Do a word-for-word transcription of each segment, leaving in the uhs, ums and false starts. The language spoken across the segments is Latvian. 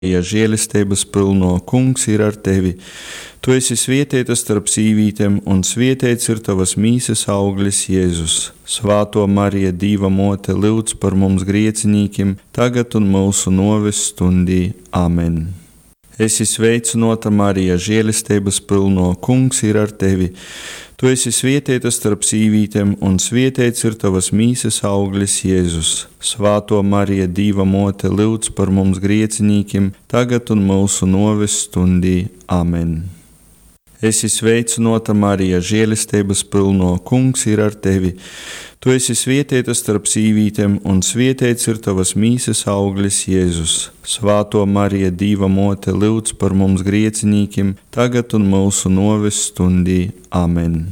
Ja žēlistības pilno, Kungs ir ar tevi. Tu esi svētīta starp sīvītēm, un svētīts ir tavas mīsas auglis, Jēzus. Svāto Marija, Dieva mote, lūdz par mums griecinīkiem, tagad un mūsu noves stundī. Amen. Esi sveicinota, Marija, žēlistības pilno, Kungs ir ar tevi. Tu esi svētīta starp sīvītēm, un svētīts ir tavas mīsas auglis, Jēzus. Svāto Marija, Dieva mote, lūdz par mums griecinīkiem, tagad un mūsu noves stundī. Amen. Esi sveicinota, Marija, žēlistības pilno, Kungs ir ar tevi. Tu esi svētīta starp sīvītēm, un svētīts ir tavas mīsas auglis, Jēzus. Svāto Marija, Dieva mote, lūdz par mums griecinīkiem, tagad un mūsu noves stundī. Amen.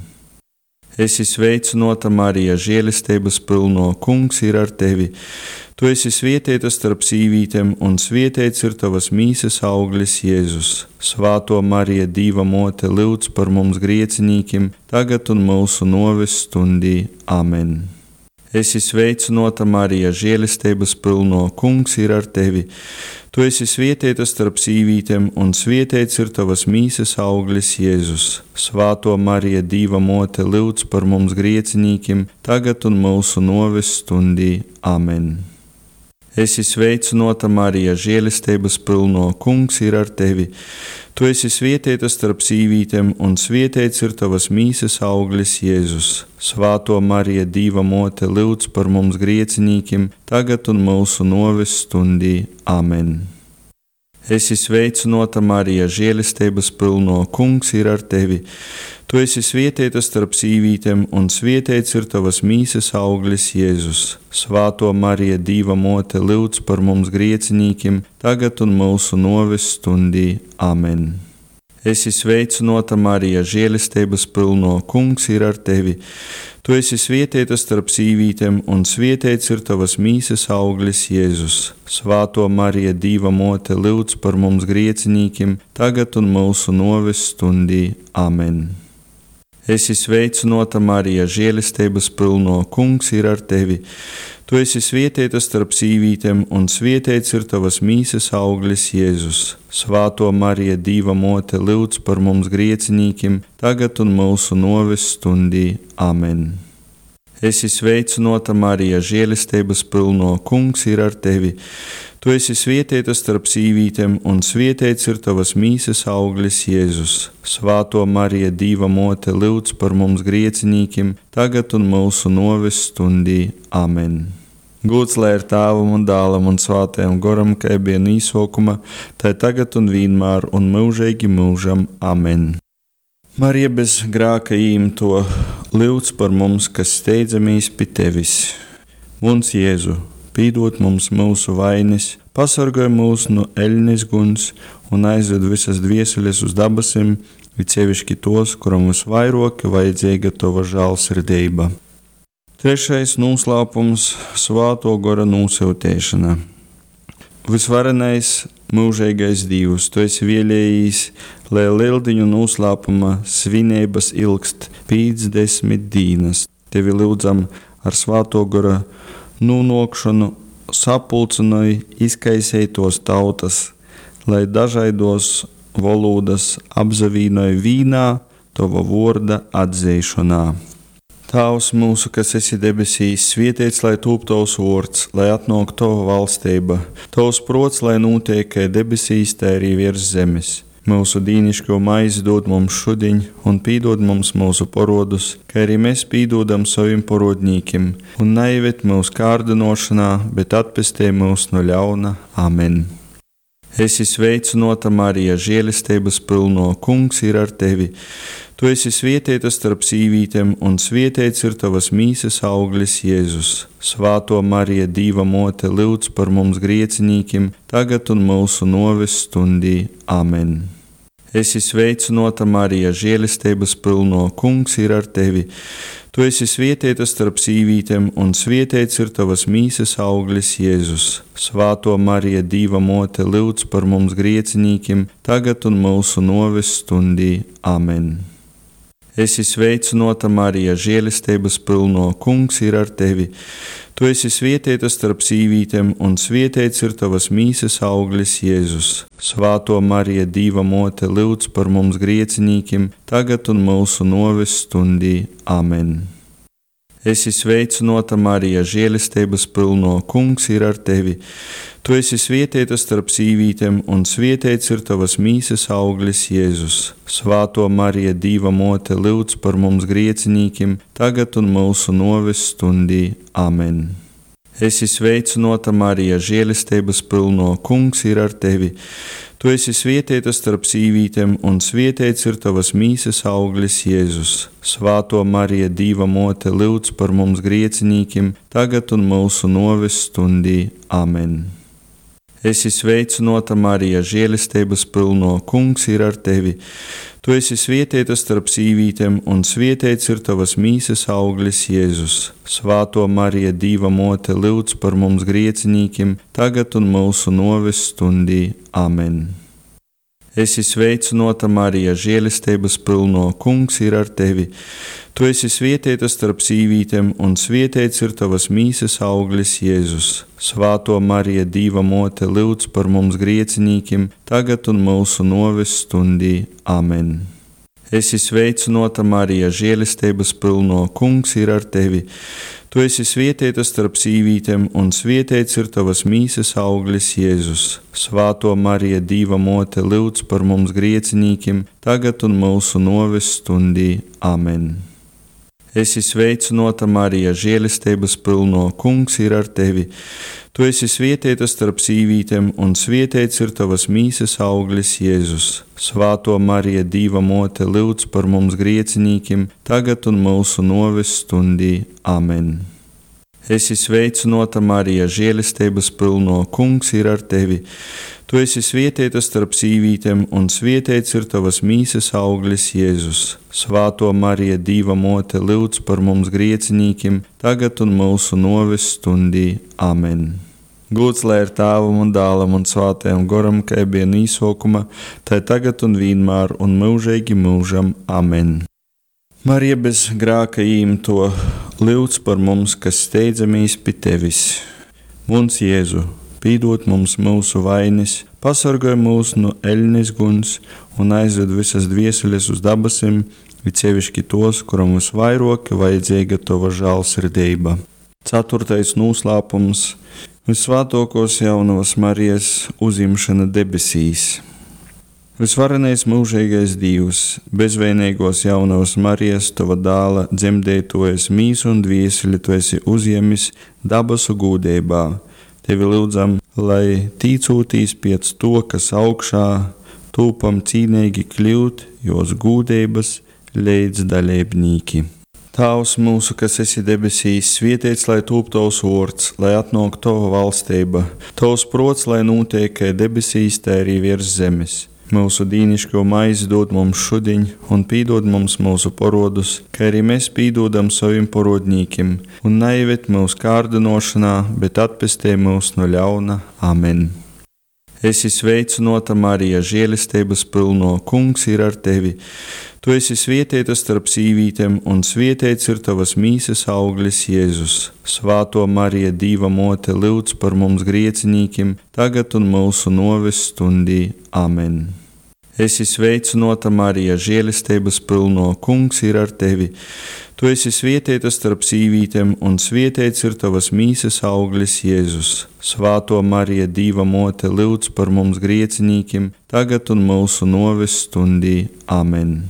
Esi sveicinota, Marija, žēlistības pilno, Kungs ir ar tevi. Tu esi svētīta starp sīvītēm, un svētīts ir tavas mīsas auglis, Jēzus. Svāto Marija, Dieva mote, lūdz par mums griecinīkiem, tagad un mūsu noves stundī. Amen. Esi sveicinota, Marija, žēlistības pilno, Kungs ir ar tevi. Tu esi svētīta starp sīvītēm, un svētīts ir tavas mīsas auglis, Jēzus. Svāto Marija, Dieva mote, lūdz par mums griecinīkiem, tagad un mūsu noves stundī. Amen. Esi sveicinota, Marija, žēlistības pilno, Kungs ir ar tevi. Tu esi svētīta starp sīvītēm, un svētīts ir tavas mīsas auglis, Jēzus. Svāto Marija, Dieva mote, lūdz par mums griecinīkiem, tagad un mūsu noves stundī. Amen. Esi sveicinota, Marija, žēlistības pilno, Kungs ir ar tevi. Tu esi svētīta starp sīvītēm, un svētīts ir tavas mīsas auglis, Jēzus. Svāto Marija, Dieva mote, lūdz par mums griecinīkiem, tagad un mūsu noves stundī. Amen. Esi sveicinota, Marija, žēlistības pilno, Kungs ir ar tevi. Tu esi svētīta starp sīvītēm, un svētīts ir tavas mīsas auglis, Jēzus. Svāto Marija, Dieva mote, lūdz par mums griecinīkiem, tagad un mūsu noves stundī. Amen. Esi sveicinota, Marija, žēlistības pilno, Kungs ir ar tevi. Tu esi svētīta starp sīvītēm, un svētīts ir tavas mīsas auglis, Jēzus. Svāto Marija, Dieva mote, lūdz par mums griecinīkiem, tagad un mūsu noves stundī. Amen. Esi sveicinota, Marija, žēlistības pilno, Kungs ir ar tevi. Tu esi svētīta starp sīvītēm, un svētīts ir tavas mīsas auglis, Jēzus. Svāto Marija, Dieva mote, lūdz par mums griecinīkiem, tagad un mūsu noves stundī. Amen. Gods lai ir Tēvam un Dēlam un Svētajam Garam, kā bija no sākuma, tā tagad un vienmēr un mūžīgi mūžam. Amen. Marija bez grēka īmto, lūdz par mums, kas steidzamies pie tevis. Mums Jēzu, pīdot mums mūsu vainas, pasargāj mūs no eļļas guns un aizved visas dvieseles uz dabasim, it sevišķi tos, kuram visvairāk vajadzīga tava žēlsirdība. Trešais noslēpums - Svētā gara nosūtīšana. Visvarenais, mūžīgais Dievs, tu esi vēlējis, lai lieldiņu noslēpuma svinības ilgst piecdesmit dienas. Tevi lūdzam ar Svētā gara nonākšanu sapulcināja izkaisētos tautas, lai dažādos valodas apzavīnoja vīnā tava vārda atzīšanā. Tēvs mūsu, kas esi debesīs, svētīts lai top tavs vārds, lai atnāk tava valstība, tavs prots, lai notiek kā debesīs, tā arī virs zemes. Mūsu dīnišķo maizi dod mums šodien, un pīdod mums mūsu parodus, kā arī mēs pīdodam saviem parodnīkiem, un neieved mūsu kārdinošanā, bet atpestē mūs no ļauna. Amen. Esi sveicinota, Marija, žēlistības pilno, Kungs ir ar tevi. Tu esi svētīta starp sīvītēm, un svētīts ir tavas mīsas auglis, Jēzus. Svāto Marija, Dieva mote, lūdz par mums griecinīkiem, tagad un mūsu noves stundī. Amen. Esi sveicinota, Marija, žēlistības pilno, Kungs ir ar tevi. Tu esi svētīta starp sīvītēm, un svētīts ir tavas mīsas auglis, Jēzus. Svāto Marija, Dieva mote, lūdz par mums griecinīkiem, tagad un mūsu noves stundī. Amen. Esi sveicināta, Marija, žēlistības pilno, Kungs ir ar tevi. Tu esi svētīta starp sīvītēm, un svētīts ir tavas mīsas auglis, Jēzus. Svāto Marija, Dieva mote, lūdz par mums griecinīkiem, tagad un mūsu noves stundī. Amen. Esi sveicināta, Marija, žēlistības pilno, Kungs ir ar tevi. Tu esi svētīta starp sīvītēm, un svētīts ir tavas mīsas auglis, Jēzus. Svāto Marija, Dieva mote, lūdz par mums griecinīkiem, tagad un mūsu noves stundī. Amen. Esi sveicināta, Marija, žēlistības pilno, Kungs ir ar tevi. Tu esi svētīta starp sīvītēm, un svētīts ir tavas mīsas auglis, Jēzus. Svāto Marija, Dieva mote, lūdz par mums griecinīkiem, tagad un mūsu noves stundī. Amen. Esi sveicināta, Marija, žēlistības pilno, Kungs ir ar tevi. Tu esi svētīta starp sīvītēm, un svētīts ir tavas mīsas auglis, Jēzus. Svāto Marija, Dieva mote, lūdz par mums griecinīkiem, tagad un mūsu noves stundī. Amen. Esi sveicināta, Marija, žēlistības pilno, Kungs ir ar tevi. Tu esi svētīta starp sīvītēm, un svētīts ir tavas mīsas auglis, Jēzus. Svāto Marija, Dieva mote, lūdz par mums griecinīkiem, tagad un mūsu noves stundī. Amen. Esi sveicināta, Marija, žēlistības pilno, Kungs ir ar tevi. Tu esi svētīta starp sīvītēm, un svētīts ir tavas mīsas auglis, Jēzus. Svāto Marija, Dieva mote, lūdz par mums griecinīkiem, tagad un mūsu noves stundī. Amen. Esi sveicināta, Marija, žēlistības pilno, Kungs ir ar tevi. Tu esi svētīta starp sīvītēm, un svētīts ir tavas mīsas auglis, Jēzus. Svāto Marija, Dieva mote, lūdz par mums griecinīkiem, tagad un mūsu noves stundī. Amen. Esi sveicināta, Marija, žēlistības pilno, Kungs ir ar tevi. Tu esi svētīta starp sīvītēm, un svētīts ir tavas mīsas auglis, Jēzus. Svāto Marija, Dieva mote, lūdz par mums griecinīkiem, tagad un mūsu noves stundī. Amen. Gods lai ir Tēvam un Dēlam un Svētajam Garam, kā bija no sākuma, tā tagad un vienmēr un mūžīgi mūžam. Amen. Marija bez grēka īmto, lūdz par mums, kas steidzamies pie tevis. Mums Jēzu, pīdot mums mūsu vainas, pasargāj mūs no eļļas guns un aizved visas dvieseles uz dabasim, it sevišķi tos, kuram visvairāk vajadzīga tava žēlsirdība. Ceturtais noslēpums – Visvētākos jaunavas Marijas uzņemšana debesīs. Visvarenais mūžīgais Dievs, bezvainīgos jaunavas Marijas, tava dēla dzemdētojas mīsu un dvieseli tu esi uzņemis dabasu gūdībā. Tevi lūdzam, lai tīcūtīs pēc to, kas augšā, tūpam cīnīgi kļūt, jos gūdības līdz dalībnīki. Tēvs mūsu, kas esi debesīs, svētīts lai tūp tavs vārds, lai atnāk tava valstība, tavs prots, lai notiek kā debesīs, tā arī virs zemes. Mūsu dīnišķo maizi dod mums šodien, un pīdod mums mūsu parodus, kā arī mēs pīdodam saviem parodnīkiem, un neieved mūsu kārdinošanā, bet atpestī mūs no ļauna. Amen. Esi sveicināta, Marija, žēlistības pilno, Kungs ir ar tevi. Tu esi svētīta starp sīvītēm, un svētīts ir tavas mīsas auglis, Jēzus. Svāto Marija, Dieva mote, lūdz par mums griecinīkiem, tagad un mūsu noves stundī. Amen. Esi sveicināta, Marija, žēlistības pilno, Kungs ir ar tevi. Tu esi svētīta starp sīvītēm, un svētīts ir tavas mīsas auglis, Jēzus. Svāto Marija, Dieva mote, lūdz par mums griecinīkiem, tagad un mūsu noves stundī. Amen.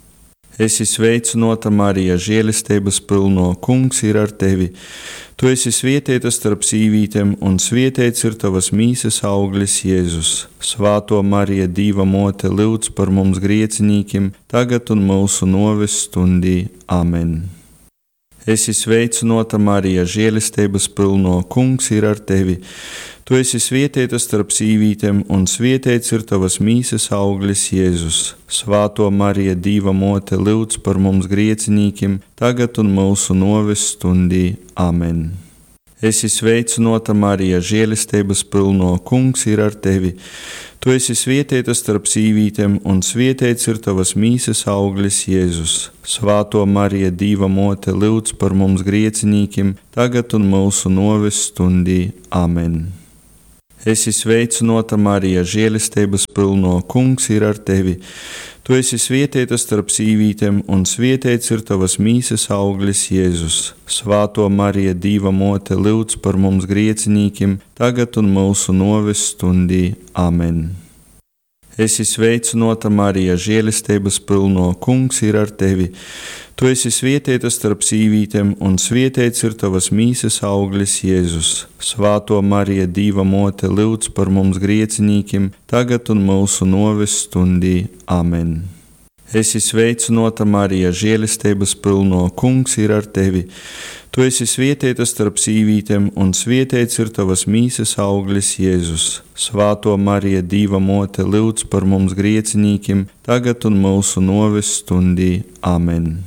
Esi sveicināta, Marija, žēlistības pilno, Kungs ir ar tevi. Tu esi svētīta starp sīvītēm, un svētīts ir tavas mīsas auglis, Jēzus. Svāto Marija, Dieva mote, lūdz par mums griecinīkiem, tagad un mūsu noves stundī. Amen. Esi sveicināta, Marija, žēlistības pilno, Kungs ir ar tevi. Tu esi svētīta starp sīvītēm, un svētīts ir tavas mīsas auglis, Jēzus. Svāto Marija, Dieva mote, lūdz par mums griecinīkiem, tagad un mūsu noves stundī. Amen. Esi sveicināta, Marija, žēlistības pilno, Kungs ir ar tevi. Tu esi svētīta starp sīvītēm, un svētīts ir tavas mīsas auglis, Jēzus. Svāto Marija, Dieva mote, lūdz par mums griecinīkiem, tagad un mūsu noves stundī. Amen. Esi sveicināta, Marija, žēlistības pilno, Kungs ir ar tevi. Tu esi svētīta starp sīvītēm, un svētīts ir tavas mīsas auglis, Jēzus. Svāto Marija, Dieva mote, lūdz par mums griecinīkiem, tagad un mūsu noves stundī. Amen. Esi sveicināta, Marija, žēlistības pilno, Kungs ir ar tevi. Tu esi svētīta starp sīvītēm, un svētīts ir tavas mīsas auglis, Jēzus. Svāto Marija, Dieva mote, lūdz par mums griecinīkiem, tagad un mūsu noves stundī. Amen. Esi sveicināta, Marija, žēlistības pilno, Kungs ir ar tevi. Tu esi svētīta starp sīvītēm, un svētīts ir tavas mīsas auglis, Jēzus. Svāto Marija, Dieva mote, lūdz par mums griecinīkiem, tagad un mūsu noves stundī. Amen.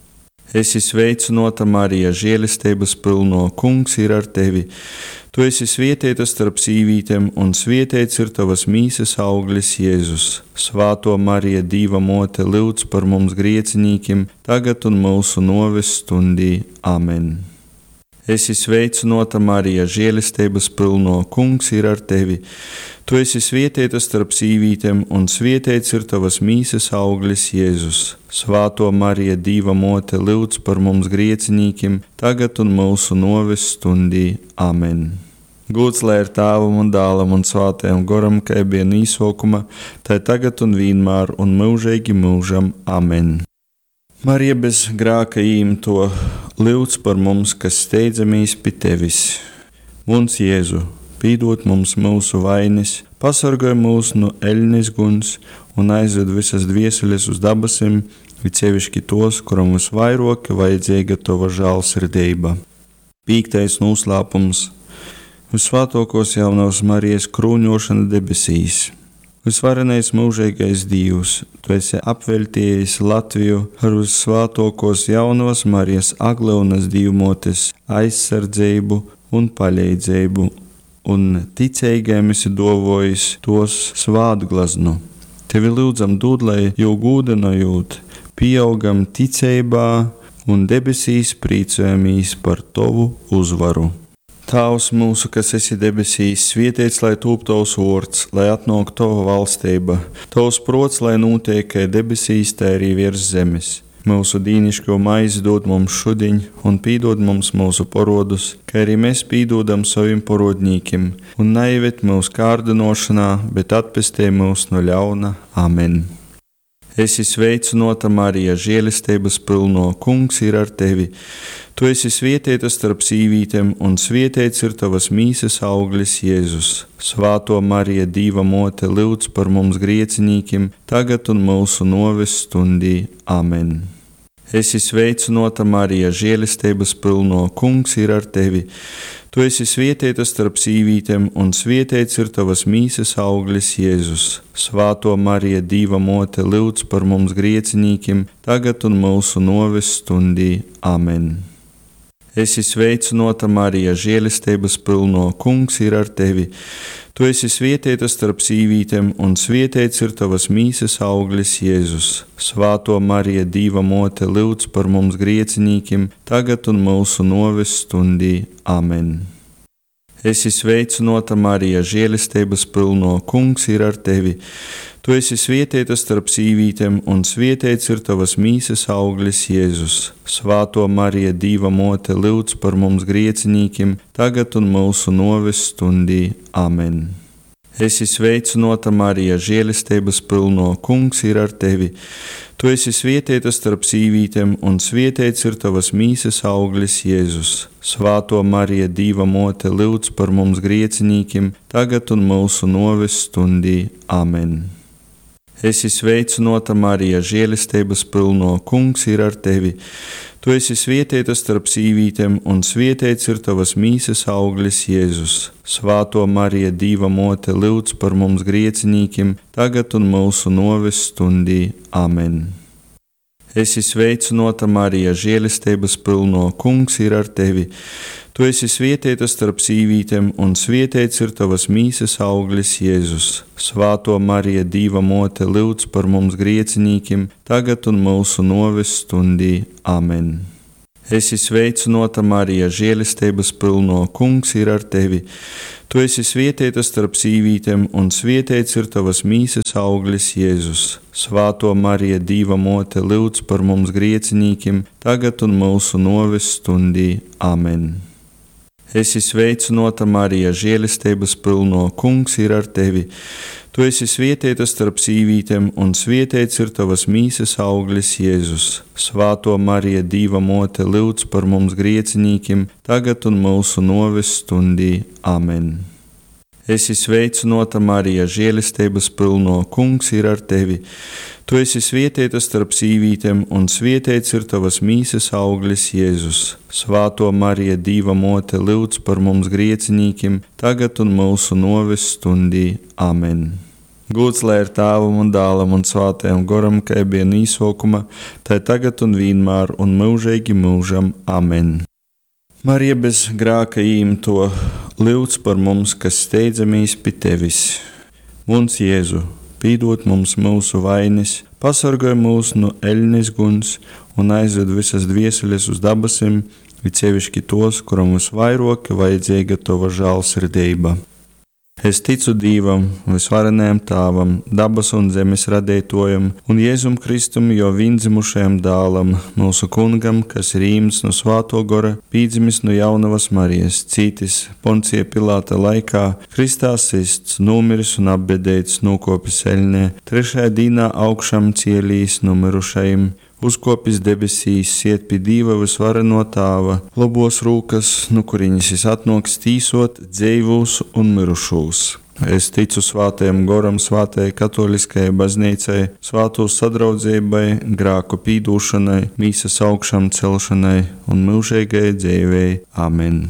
Esi sveicināta, Marija, žēlistības pilno, Kungs ir ar tevi. Tu esi svētīta starp sīvītēm, un svētīts ir tavas mīsas auglis, Jēzus. Svāto Marija, Dieva mote, lūdz par mums griecinīkiem, tagad un mūsu noves stundī. Amen. Esi sveicināta, Marija, žēlistības pilno, Kungs ir ar tevi. Tu esi svētīta starp sīvītēm, un svētīts ir tavas mīsas auglis, Jēzus. Svāto Marija, Dieva mote, lūdz par mums griecinīkiem, tagad un mūsu noves stundī. Amen. Gods lai ir Tēvam un Dēlam un Svētajam Garam, kā bija īsākumā, tā tagad un vienmēr un mūžīgi mūžam. Amen. Marija bez grēka īmto, lūdz par mums, kas steidzamies pie tevis. Mums Jēzu, pīdot mums mūsu vainas, pasargāj mūs no eļņas guns un aizved visas dvieseles uz dabasim, it sevišķi tos, kuram visvairāk vajadzīga tava žēlsirdība. Pīktais noslēpums. Visvētākos jaunās Marijas krūņošana debesīs. Visvarenais mūžīgais Dievs, tu esi apveltījis Latviju ar visvētākos jaunās Marijas aglaunas Dievmotes aizsardzību un palīdzību, un ticīgiem esi dovojis tos svātglaznu. Tevi lūdzam dod, lai jau gūdinājot, pieaugam ticībā un debesīs prīcojamies par tavu uzvaru. Tēvs mūsu, kas esi debesīs, svētīts lai tūp tavs vārds, lai atnāk tava valstība, tavs prots, lai notiek kā debesīs, tā arī virs zemes. Mūsu dīnišķo maizi dod mums šodien, un pīdod mums mūsu parodus, kā arī mēs pīdodam saviem parodnīkiem, un neieved mūsu kārdinošanā, bet atpestī mūs no ļauna. Amen. Esi sveicināta, Marija, žēlistības pilno, Kungs ir ar tevi. Tu esi svētīta starp sīvītēm, un svētīts ir tavas mīsas auglis, Jēzus. Svāto Marija, Dieva mote, lūdz par mums griecinīkiem, tagad un mūsu noves stundī. Amen. Esi sveicināta, Marija, žēlistības pilno, Kungs ir ar tevi. Tu esi svētīta starp sīvītēm, un svētīts ir tavas mīsas auglis, Jēzus. Svāto Marija, Dieva mote, lūdz par mums griecinīkiem, tagad un mūsu noves stundī. Amen. Esi sveicināta, Marija, žēlistības pilno, Kungs ir ar tevi. Tu esi svētīta starp sīvītēm, un svētīts ir tavas mīsas auglis, Jēzus. Svāto Marija, Dieva mote, lūdz par mums griecinīkiem, tagad un mūsu noves stundī. Amen. Esi sveicināta, Marija, žēlistības pilno, Kungs ir ar tevi. Tu esi svētīta starp sīvītēm, un svētīts ir tavas mīsas auglis, Jēzus. Svāto Marija, Dieva mote, lūdz par mums griecinīkiem, tagad un mūsu noves stundī. Amen. Esi sveicināta, Marija, žēlistības pilno, Kungs ir ar tevi. Tu esi svētīta starp sīvītēm, un svētīts ir tavas mīsas auglis, Jēzus. Svāto Marija, Dieva mote, lūdz par mums griecinīkiem, tagad un mūsu noves stundī. Amen. Esi sveicināta, Marija, žēlistības pilno, Kungs ir ar tevi. Tu esi svētīta starp sīvītēm, un svētīts ir tavas mīsas auglis, Jēzus. Svāto Marija, Dieva mote, lūdz par mums griecinīkiem, tagad un mūsu noves stundī. Amen. Esi sveicināta, Marija, žēlistības pilno, Kungs ir ar tevi. Tu esi svētīta starp sīvītēm, un svētīts ir tavas mīsas auglis, Jēzus. Svāto Marija, Dīva mote, lūdz par mums griecinīkiem, tagad un mūsu noves stundī. Amen. Esi sveicināta, Marija, žēlistības pilno, Kungs ir ar tevi. Tu esi svētīta starp sīvītēm, un svētīts ir tavas mīsas auglis, Jēzus. Svāto Marija, Dīva mote, lūdz par mums griecinīkiem, tagad un mūsu noves stundī. Amen. Esi sveicināta, Marija, žēlistības pilno, Kungs ir ar tevi. Tu esi svētīta starp sīvītēm, un svētīts ir tavas mīsas auglis, Jēzus. Svāto Marija, Dīva mote, lūdz par mums griecinīkiem, tagad un mūsu noves stundī. Amen. Esi sveicināta, Marija, žēlistības pilno, Kungs ir ar tevi. Tu esi svētīta starp sīvītēm, un svētīts ir tavas mīsas auglis, Jēzus. Svāto Marija, Dīva mote, lūdz par mums griecinīkiem, tagad un mūsu noves stundī. Amen. Gods lai ir Tēvam un Dēlam un Svētajam Garam, kā bija īsākumā, tā tagad un vienmēr un mūžīgi mūžam. Amen. Marija bez grēka īimto, lūdz par mums, kas steidzamies pie tevis. Mums Jēzu, pīdot mums mūsu vainas, pasargāj mūs no eļļas guns un aizved visas dvieseles uz dabasim, it sevišķi tos, kuram visvairāk vajadzīga tava žēlsirdība. Es ticu Dievam, visvarenajam Tēvam, dabas un zemes radītojam, un Jēzum Kristum, jo viendzimušajam dēlam, mūsu kungam, kas ir īmts no Svāto Gara, pīdzimis no jaunavas Marijas, cītis Poncija Pilāta laikā, Kristā sists, nomiris un apbedēts, nokopis eļņā, trešajā dīnā augšām cielīs nomirušajiem, uzkopis debesīs, iet pie Dieva visvareno Tēva, labos rūkas, no kuriņas es atnoks tīsot dzīvūs un mirušūs. Es ticu Svātajam Garam, Svātajai katoliskajai baznīcai, Svāto sadraudzībai, grāku pīdūšanai, mīsas augšām celšanai un mūžīgai dzīvei. Amen.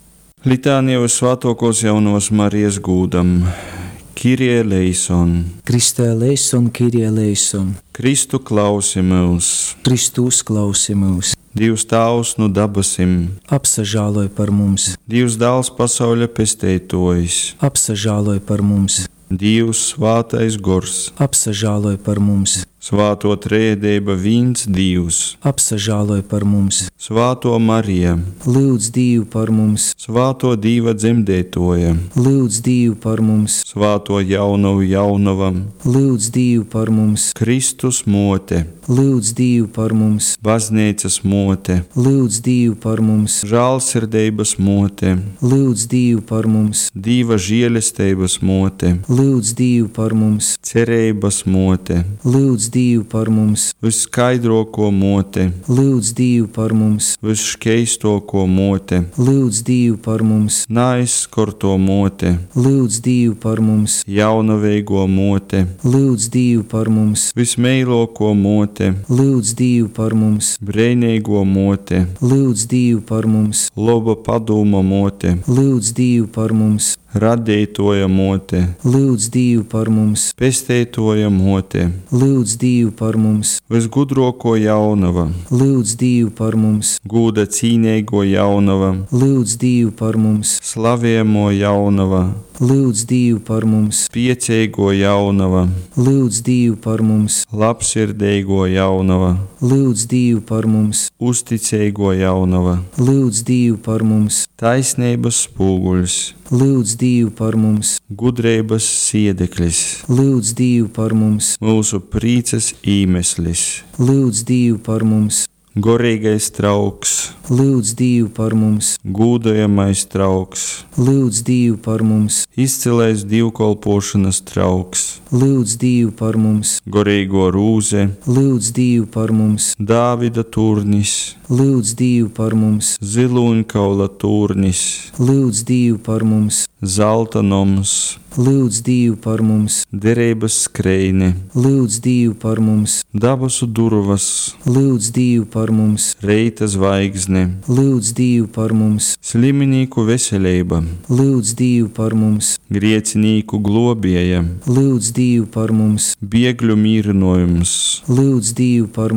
Litānija visvātokos jaunavas Marijas gūdam. Kyrie eleison. Kristē eleison, Kyrie eleison. Kristu klausi mūs. Kristus klausi mūs. Dievs Tēvs no dabasim. Apsažāloj par mums. Dievs Dēls pasauļa pestētojs. Apsažāloj par mums. Dievs Svātais Gors. Apsažāloj par mums. Svāto trejība viens Dievs. Apsažāloj par mums. Svāto Marija. Lūdz Dievu par mums. Svāto Dieva dzemdētoja. Lūdz Dievu par mums. Svāto jaunavu jaunavam. Lūdz Dievu par mums. Kristus mote. Lūdz Dievu par mums. Baznīcas mote. Lūdz Dievu par mums. Žēlsirdības mote. Lūdz Dievu par mums. Dieva žēlistības mote. Lūdz Dievu par mums. Cerības mote. Lūdz Dievu par mums. Viskaidroko mote. Lūdz Dievu par mums. Visškeistoko mote. Lūdz Dievu par mums. Naizskorto mote. Lūdz Dievu par mums. Jaunaveigo mote. Lūdz Dievu par mums. Vismeiloko mote. Lūdz Dievu par mums. Breinīgo mote. Lūdz Dievu par mums. Loba padūma mote. Lūdz Dievu par mums. Radītoja mote. Lūdz Dievu par mums. Pestētoja mote. Lūdz Dievu par mums. Visgudroko jaunava. Lūdz Dievu par mums. Gūda cīnīgo jaunava. Lūdz Dievu par mums. Slaviemo jaunava. Lūdz Dievu par mums. Piecīgo jaunava. Lūdz Dievu par mums. Labsirdīgo jaunava. Lūdz Dievu par mums. Uzticīgo jaunava. Lūdz Dievu par mums. Taisnības spūguļs. Lūdz Dievu par mums. Gudrības siedeklis. Lūdz Dievu par mums. Mūsu prīces īmeslis. Lūdz Dievu par mums. Gorīgais trauks. Lūdz Dievu par mums. Gūdojamais trauks. Lūdz Dievu par mums. Izcilais dievkalpošanas trauks. Lūdz Dievu par mums. Gorīgo rūze. Lūdz Dievu par mums. Dāvida turnis. Lūdz Dievu par mums. Ziloņkaula turnis. Lūdz Dievu par mums. Zelta noms. Lūdz Dievu par mums. Derības skreine. Lūdz Dievu par mums. Dabasu durvas. Lūdz Dievu par mums. Reita zvaigzne. Lūdz Dievu par mums. Sliminīku veselība. Lūdz Dievu par mums. Griecinīku globieja. Lūdz Dievu par mums. Biegļu mīrinojums. Lūdz Dievu par mums.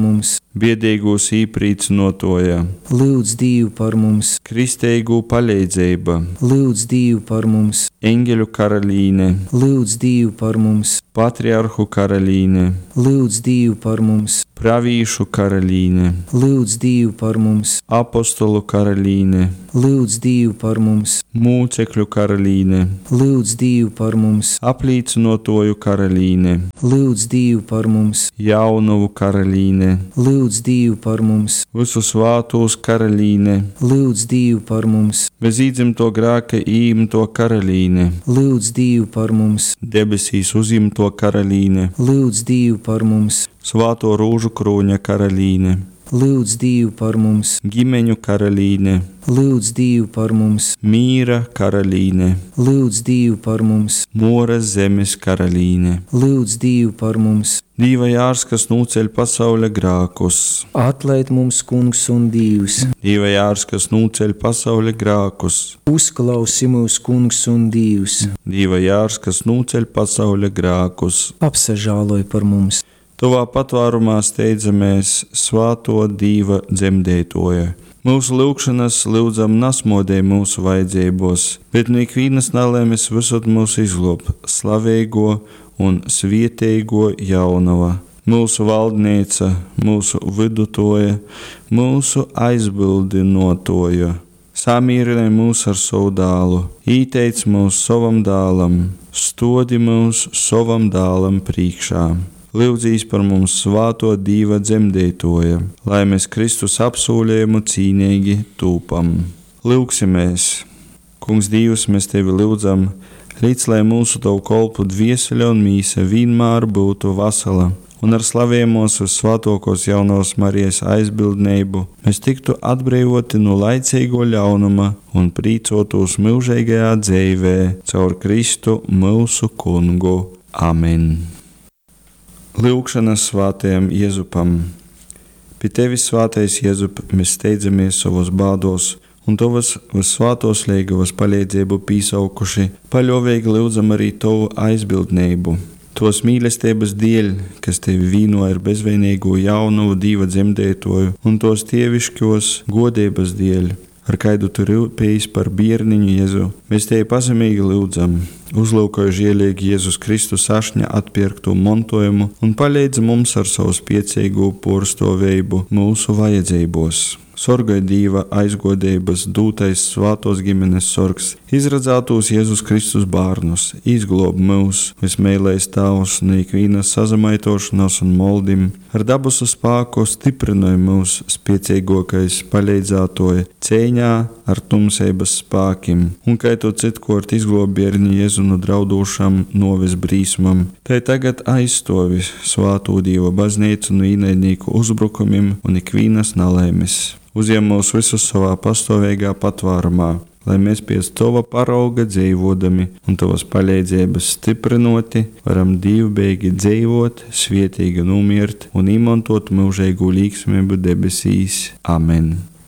biedīgos īprīts notoja, lūdz Dievu par mums, kristeigu palīdzība, lūdz Dievu par mums, eņģeļu karalīne, lūdz Dievu par mums, patriarhu karalīne, lūdz Dievu par mums, pravīšu karalīne, lūdz Dievu par mums, apostolu karalīne, lūdz Dievu par mums, mūcekļu karalīne, lūdz Dievu par mums, aplīcinotoju karalīne, lūdz Dievu par mums, jaunuvu karalīne, lūdz Dievu par mums, visu svātos karalīne, lūdz Dievu par mums, bez īdzimto grāka īmto karalīne, lūdz Dievu par mums, debesīs uzimto karalīne, lūdz Dievu par mums, svāto rūžu krūņa karalīne, lūdz Dievu par mums, ģimeņu karalīne, lūdz Dievu par mums, mīra karalīne, lūdz Dievu par mums, mūras zemes karalīne, lūdz Dievu par mums, Dīva jārs, kas nūceļ pasaules grākus, atlaid mums, Kungs un Dievs, Dīva jārs, kas nūceļ pasaules grākus, uzklausi mūs, Kungs un Dievs, Dīva jārs, kas nūceļ pasaules grākus, apsažāloj par mums, tuvā patvārumā steidzamies svāto Dīva dzemdētoja. Mūsu lūgšanas lūdzam nasmodē mūsu vajadzībos, bet no ikvienas nelēmes visot mūsu izglāb, slavēgo un svietēgo jaunava, mūsu valdnīca, mūsu vidutoja, mūsu aizbildinotoja. Samīrinē mūs ar savu dālu, īteic mūs savam dālam, stodi mūs savam dālam priekšā. Lūdzīs par mums svāto Dīva dzemdētoja, lai mēs Kristus apsūlējumu cīnīgi tūpam. Lūksimies, Kungs Dievs, mēs Tevi lūdzam, līdz lai mūsu Tavu kolpu dvieseļa un mīsa vienmēr būtu vasala, un ar slavējumos uz svātokos jaunos Marijas aizbildnību mēs tiktu atbrīvoti no laicīgo ļaunuma un prīcotos mūžīgajā dzīvē caur Kristu mūsu Kungu. Amen. Lūkšanas svātajam Jēzupam. Pie Tevis, svātais Jēzup, mēs steidzamies savos bādos, un Tavas visvātos liegavas palīdzību pīsaukuši, paļovīgi lūdzam arī Tavu aizbildnību. Tos mīlestības dēļ, kas Tevi vīnoja ar bezvainīgo jaunuvu Dīva dzemdētoju, un tos tievišķos godības dēļ, ar kaidu Tu rūpējies par bērniņu Jēzu, mēs Tevi pazemīgi lūdzam, uzlūkoju žielīgi Jēzus Kristus ašņa atpirktu montojumu un palīdz mums ar savu spiecīgu porstovējumu mūsu vajadzībos. Sorgai Dīva aizgodības dūtais svātos ģimenes sorgs, izradzātos Jēzus Kristus bārnus, izglob mūs, vismēlējs Tavs, no ikvienas sazamaitošanos un moldim, ar dabusu spāku stiprināja mūs spiecīgākais palīdzātoja cēņā ar tumsības spākim, un kai Tu citkort izglob bērni Jēzu no draudošam novis brīsmam, tai tagad aizstovi svātū Dieva baznīcu no īnaidnieku uzbrukumiem un ikvienas nalēmes. Uzņem mūs visus savā pastāvīgā patvārumā, lai mēs pēc Tava parauga dzīvodami un Tavas palīdzības stiprinoti, varam dievbijīgi dzīvot, svietīgi nomirt un izmantot mūžīgu līgsmību debesīs. Amen.